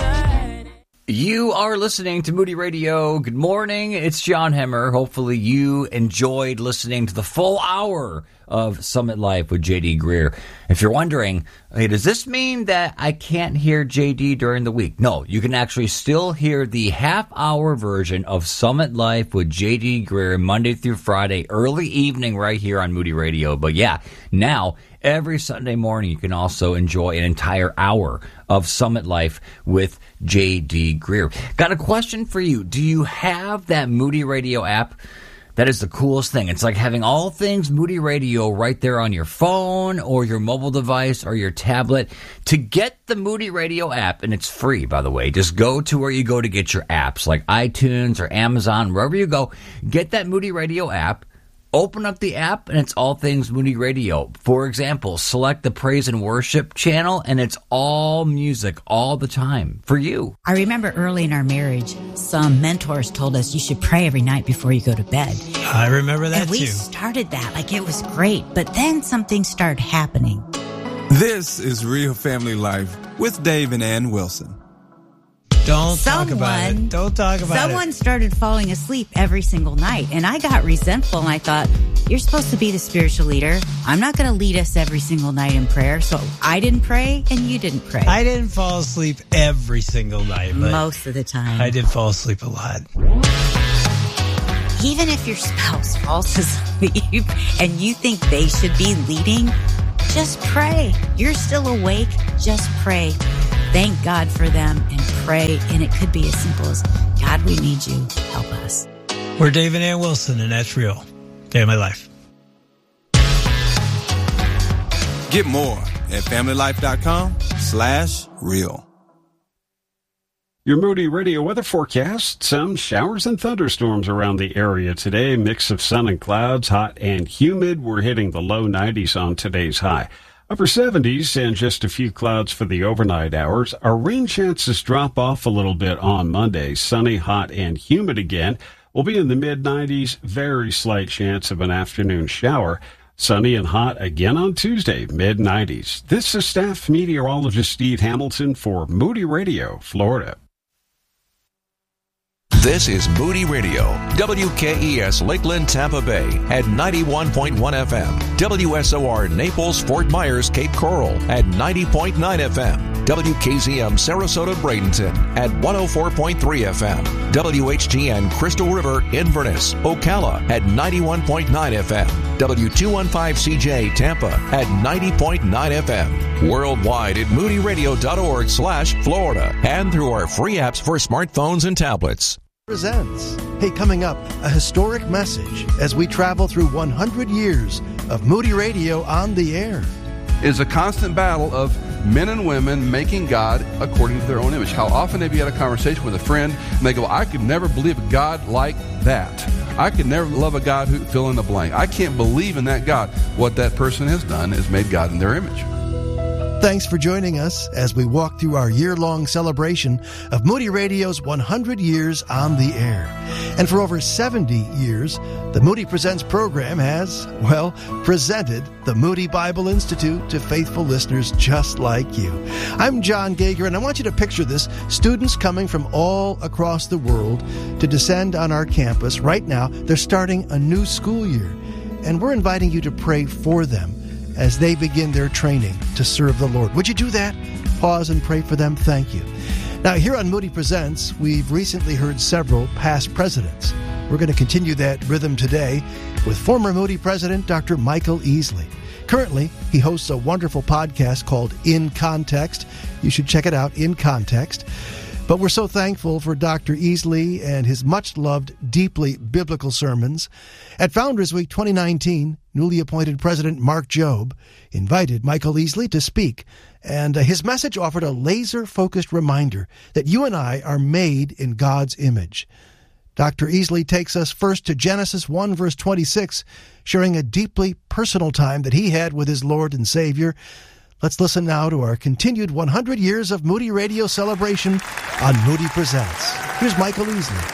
You are listening to Moody Radio. Good morning. It's John Hemmer. Hopefully you enjoyed listening to the full hour of Summit Life with J D Greer. If you're wondering, hey, does this mean that I can't hear J D during the week? No, you can actually still hear the half-hour version of Summit Life with J D Greer Monday through Friday, early evening right here on Moody Radio. But yeah, now every Sunday morning you can also enjoy an entire hour of Summit Life with J D Greer. Got a question for you. Do you have that Moody Radio app? That is the coolest thing. It's like having all things Moody Radio right there on your phone or your mobile device or your tablet. To get the Moody Radio app, and it's free, by the way, just go to where you go to get your apps, like iTunes or Amazon, wherever you go. Get that Moody Radio app. Open up the app, and it's all things Moody Radio. For example, select the Praise and Worship channel, and it's all music all the time for you. I remember early in our marriage, some mentors told us you should pray every night before you go to bed. I remember that and we too. started that like it was great, but then something started happening. This is Real Family Life with Dave and Ann Wilson. Don't someone, talk about it. Don't talk about someone it. Someone started falling asleep every single night, and I got resentful, and I thought, you're supposed to be the spiritual leader. I'm not going to lead us every single night in prayer, so I didn't pray, and you didn't pray. I didn't fall asleep every single night. But most of the time. I did fall asleep a lot. Even if your spouse falls asleep and you think they should be leading, just pray. You're still awake. Just pray. Thank God for them and pray. And it could be as simple as, God, we need you. Help us. We're Dave and Ann Wilson, and that's Real Family Life. Get more at familylife.com slash real. Your Moody Radio weather forecast. Some showers and thunderstorms around the area today. Mix of sun and clouds, hot and humid. We're hitting the low nineties on today's high. Upper seventies and just a few clouds for the overnight hours. Our rain chances drop off a little bit on Monday. Sunny, hot, and humid again. We'll be in the mid nineties. Very slight chance of an afternoon shower. Sunny and hot again on Tuesday, mid nineties. This is staff meteorologist Steve Hamilton for Moody Radio, Florida. This is Moody Radio, W K E S Lakeland, Tampa Bay at ninety-one point one F M, W S O R Naples, Fort Myers, Cape Coral at ninety point nine F M, W K Z M Sarasota, Bradenton at one oh four point three F M, W H G N Crystal River, Inverness, Ocala at ninety-one point nine F M, W two fifteen C J Tampa at ninety point nine F M, worldwide at moodyradio.org slash Florida and through our free apps for smartphones and tablets. Presents. Hey, coming up, a historic message as we travel through one hundred years of Moody Radio on the air. Is a constant battle of men and women making God according to their own image. How often have you had a conversation with a friend and they go, I could never believe a God like that. I could never love a God who fill in the blank. I can't believe in that God. What that person has done is made God in their image. Thanks for joining us as we walk through our year-long celebration of Moody Radio's one hundred years on the air. And for over seventy years, the Moody Presents program has, well, presented the Moody Bible Institute to faithful listeners just like you. I'm John Gager, and I want you to picture this. Students coming from all across the world to descend on our campus. Right now, they're starting a new school year, and we're inviting you to pray for them as they begin their training to serve the Lord. Would you do that? Pause and pray for them. Thank you. Now, here on Moody Presents, we've recently heard several past presidents. We're going to continue that rhythm today with former Moody president, Doctor Michael Easley. Currently, he hosts a wonderful podcast called In Context. You should check it out, In Context. But we're so thankful for Doctor Easley and his much-loved, deeply biblical sermons. At Founders Week twenty nineteen, newly appointed President Mark Jobe invited Michael Easley to speak, and uh, his message offered a laser-focused reminder that you and I are made in God's image. Doctor Easley takes us first to Genesis one, verse twenty-six, sharing a deeply personal time that he had with his Lord and Savior. Let's listen now to our continued one hundred years of Moody Radio celebration on Moody Presents. Here's Michael Easley.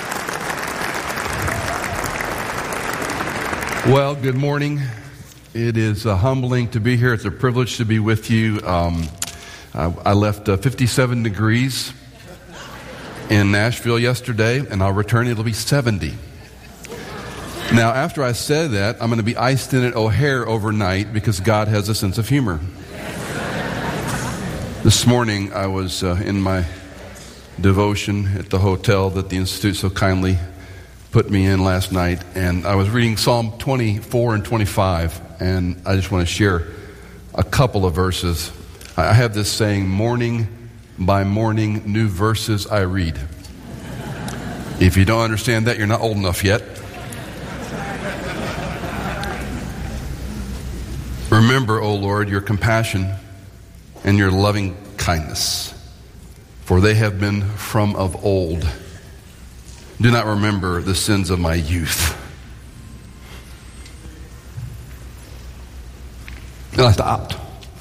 Well, good morning. It is uh, humbling to be here. It's a privilege to be with you. Um, I, I left uh, fifty-seven degrees in Nashville yesterday, and I'll return. It'll be seventy. Now, after I said that, I'm going to be iced in at O'Hare overnight because God has a sense of humor. This morning, I was uh, in my devotion at the hotel that the Institute so kindly put me in last night, and I was reading Psalm twenty-four and twenty-five, and I just want to share a couple of verses. I have this saying, morning by morning, new verses I read. If you don't understand that, you're not old enough yet. Remember, O Lord, your compassion and your loving kindness, for they have been from of old. Do not remember the sins of my youth. And I stopped.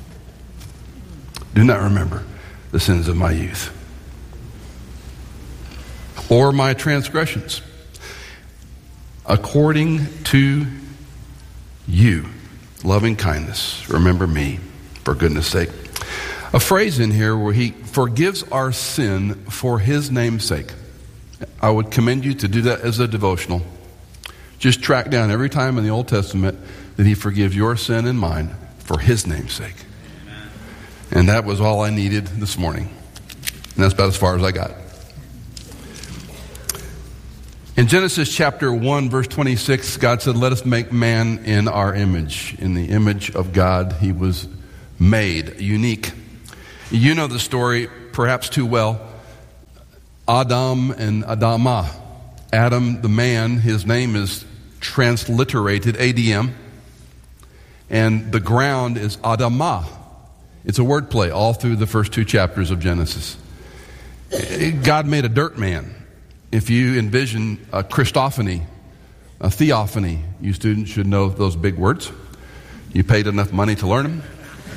Do not remember the sins of my youth, or my transgressions. according to you, loving kindness, remember me, for goodness sake. A phrase in here where he forgives our sin for his name's sake. I would commend you to do that as a devotional. Just track down every time in the Old Testament that he forgives your sin and mine for his name's sake. Amen. And that was all I needed this morning. And that's about as far as I got. In Genesis chapter one, verse twenty-six, God said, let us make man in our image. In the image of God, he was made, unique. You know the story perhaps too well. Adam and Adamah. Adam, the man, his name is transliterated, A D M. And the ground is Adamah. It's a wordplay all through the first two chapters of Genesis. God made a dirt man. If you envision a Christophany, a theophany, you students should know those big words. You paid enough money to learn them.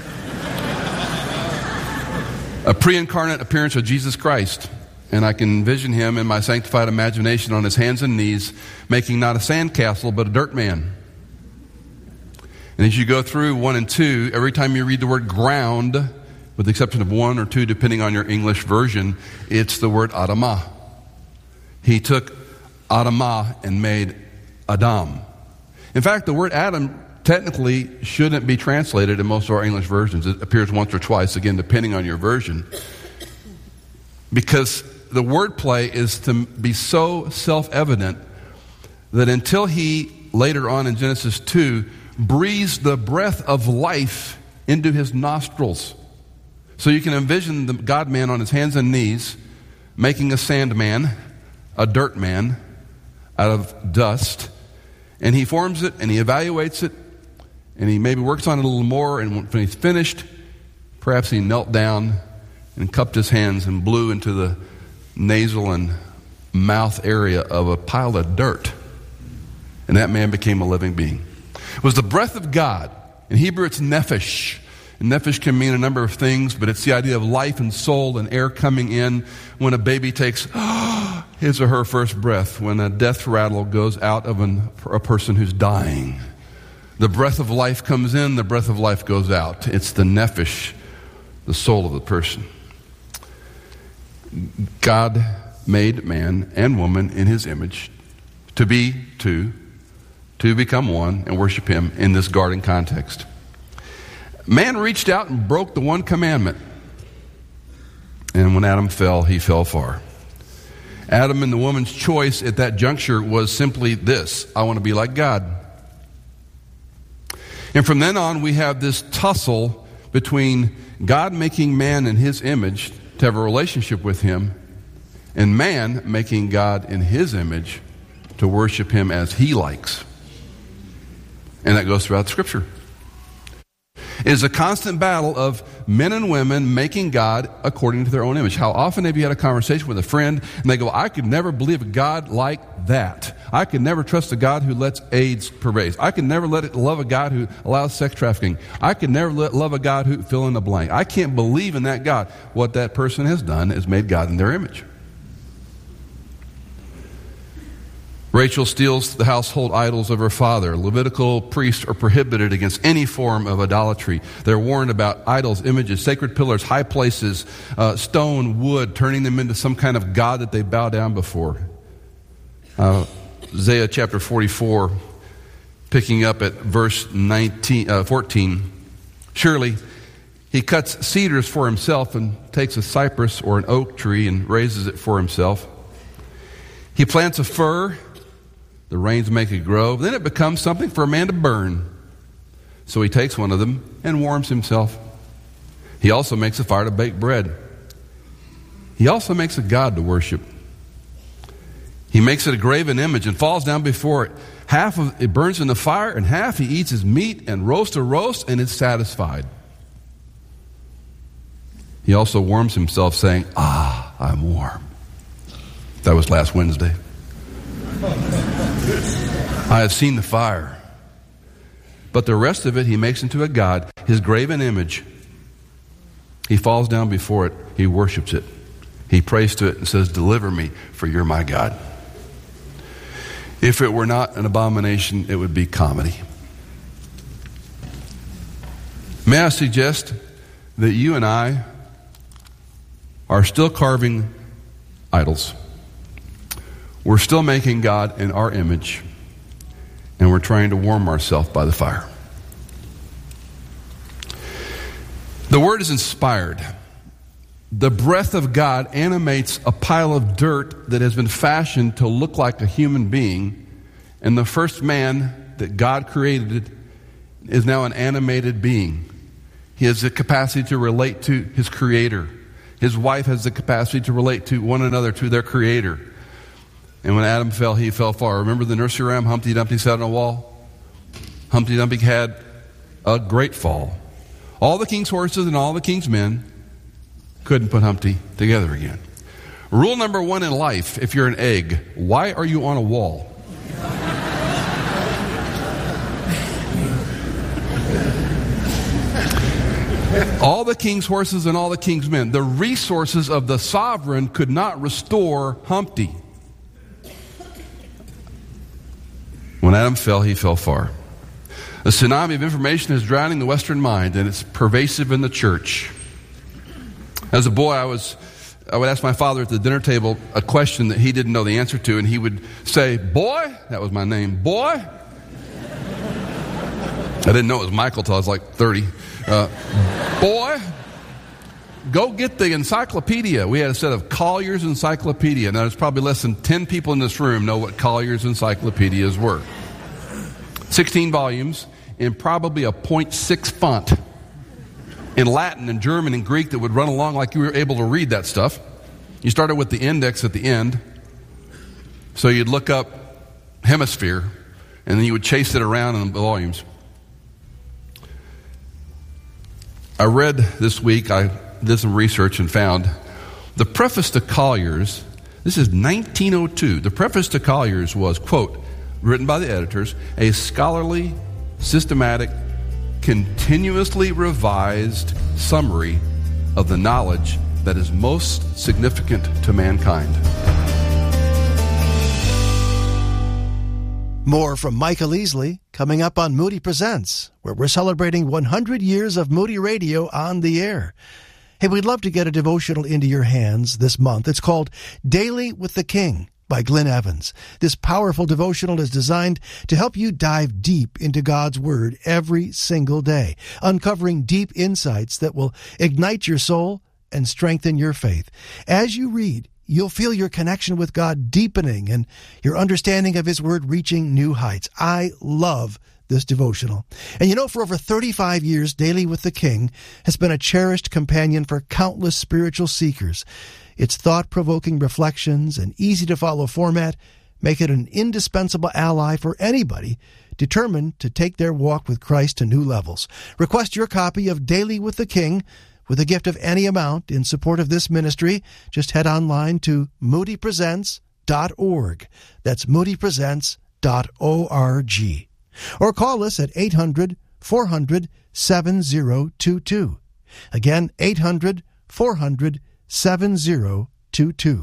A pre-incarnate appearance of Jesus Christ. And I can envision him in my sanctified imagination on his hands and knees, making not a sandcastle, but a dirt man. And as you go through one and two, every time you read the word ground, with the exception of one or two, depending on your English version, it's the word Adamah. He took Adamah and made Adam. In fact, the word Adam technically shouldn't be translated in most of our English versions. It appears once or twice, again, depending on your version. Because the wordplay is to be so self-evident that until he, later on in Genesis two, breathes the breath of life into his nostrils. So you can envision the God-man on his hands and knees making a sand man, a dirt man, out of dust. And he forms it and he evaluates it and he maybe works on it a little more, and when he's finished, perhaps he knelt down and cupped his hands and blew into the nasal and mouth area of a pile of dirt. And that man became a living being. It was the breath of God. In Hebrew, it's nephesh. And nephesh can mean a number of things, but it's the idea of life and soul and air coming in when a baby takes his or her first breath, when a death rattle goes out of an, a person who's dying. The breath of life comes in, the breath of life goes out. It's the nephesh, the soul of the person. God made man and woman in his image to be two, to become one and worship him in this garden context. Man reached out and broke the one commandment. And when Adam fell, he fell far. Adam and the woman's choice at that juncture was simply this: I want to be like God. And from then on, we have this tussle between God making man in his image to have a relationship with him, and man making God in his image to worship him as he likes. And that goes throughout Scripture. It is a constant battle of men and women making God according to their own image. How often have you had a conversation with a friend and they go, I could never believe a God like that. I could never trust a God who lets AIDS pervade. I could never let it, love a God who allows sex trafficking. I could never let, love a God who fill in the blank. I can't believe in that God. What that person has done is made God in their image. Rachel steals the household idols of her father. Levitical priests are prohibited against any form of idolatry. They're warned about idols, images, sacred pillars, high places, uh, stone, wood, turning them into some kind of god that they bow down before. Uh, Isaiah chapter forty-four, picking up at verse nineteen, uh, fourteen. Surely he cuts cedars for himself and takes a cypress or an oak tree and raises it for himself. He plants a fir. The rains make it grow. Then it becomes something for a man to burn. So he takes one of them and warms himself. He also makes a fire to bake bread. He also makes a god to worship. He makes it a graven image and falls down before it. Half of it burns in the fire, and half he eats his meat and roast a roast and is satisfied. He also warms himself, saying, ah, I'm warm. That was last Wednesday. I have seen the fire. But the rest of it he makes into a god, his graven image. He falls down before it. He worships it. He prays to it and says, deliver me, for you're my God. If it were not an abomination, it would be comedy. May I suggest that you and I are still carving idols. We're still making God in our image, and we're trying to warm ourselves by the fire. The word is inspired. The breath of God animates a pile of dirt that has been fashioned to look like a human being, and the first man that God created is now an animated being. He has the capacity to relate to his creator. His wife has the capacity to relate to one another, to their creator. And when Adam fell, he fell far. Remember the nursery rhyme, Humpty Dumpty sat on a wall? Humpty Dumpty had a great fall. All the king's horses and all the king's men couldn't put Humpty together again. Rule number one in life, if you're an egg, why are you on a wall? All the king's horses and all the king's men. The resources of the sovereign could not restore Humpty. When Adam fell, he fell far. A tsunami of information is drowning the Western mind, and it's pervasive in the church. As a boy, I was I would ask my father at the dinner table a question that he didn't know the answer to, and he would say, "Boy," that was my name, "Boy." I didn't know it was Michael till I was like thirty. Uh, boy, go get the encyclopedia. We had a set of Collier's Encyclopedia. Now, there's probably less than ten people in this room know what Collier's Encyclopedias were. sixteen volumes in probably a point six font in Latin and German and Greek that would run along like you were able to read that stuff. You started with the index at the end. So you'd look up hemisphere, and then you would chase it around in the volumes. I read this week, I did some research and found the preface to Collier's, this is nineteen oh two, the preface to Collier's was, quote, written by the editors, a scholarly, systematic, continuously revised summary of the knowledge that is most significant to mankind. More from Michael Easley coming up on Moody Presents, where we're celebrating one hundred years of Moody Radio on the air. Hey, we'd love to get a devotional into your hands this month. It's called Daily with the King by Glenn Evans. This powerful devotional is designed to help you dive deep into God's Word every single day, uncovering deep insights that will ignite your soul and strengthen your faith. As you read, you'll feel your connection with God deepening and your understanding of His Word reaching new heights. I love this devotional. And you know, for over thirty-five years, Daily with the King has been a cherished companion for countless spiritual seekers. Its thought-provoking reflections and easy-to-follow format make it an indispensable ally for anybody determined to take their walk with Christ to new levels. Request your copy of Daily with the King with a gift of any amount in support of this ministry. Just head online to moody presents dot org. That's moody presents dot org. Or call us at eight hundred, four hundred, seven oh two two. Again, eight hundred, four hundred, seven oh two two.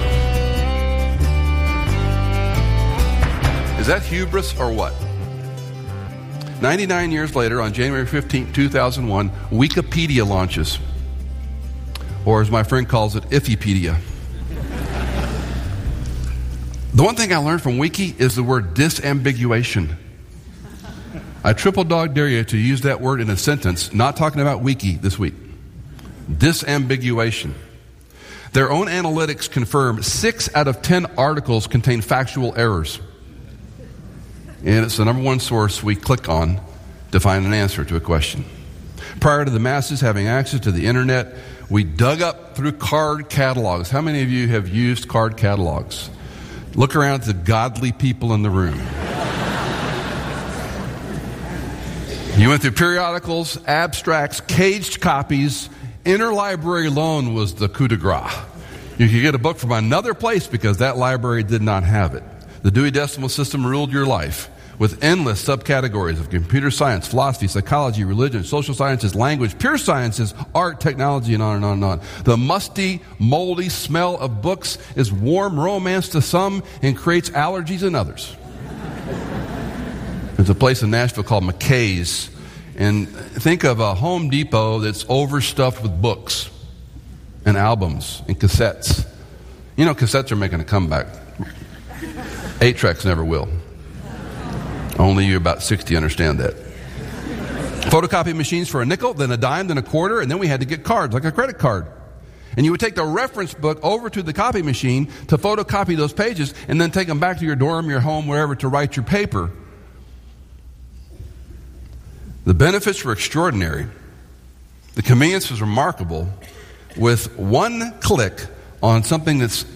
Is that hubris or what? ninety-nine years later, on January fifteenth, two thousand one, Wikipedia launches. Or as my friend calls it, Ifipedia. The one thing I learned from Wiki is the word disambiguation. I triple dog dare you to use that word in a sentence, not talking about Wiki this week. Disambiguation. Their own analytics confirm six out of ten articles contain factual errors. And it's the number one source we click on to find an answer to a question. Prior to the masses having access to the internet, we dug up through card catalogs. How many of you have used card catalogs? Look around at the godly people in the room. You went through periodicals, abstracts, caged copies. Interlibrary loan was the coup de grace. You could get a book from another place because that library did not have it. The Dewey Decimal System ruled your life. with endless subcategories of computer science, philosophy, psychology, religion, social sciences, language, pure sciences, art, technology, and on and on and on. The musty, moldy smell of books is warm romance to some and creates allergies in others. There's a place in Nashville called McKay's, and think of a Home Depot that's overstuffed with books and albums and cassettes. You know, cassettes are making a comeback. Eight tracks never will. Only you about sixty understand that. Photocopy machines for a nickel, then a dime, then a quarter, and then we had to get cards, like a credit card. And you would take the reference book over to the copy machine to photocopy those pages, and then take them back to your dorm, your home, wherever, to write your paper. The benefits were extraordinary. The convenience was remarkable. With one click on something that's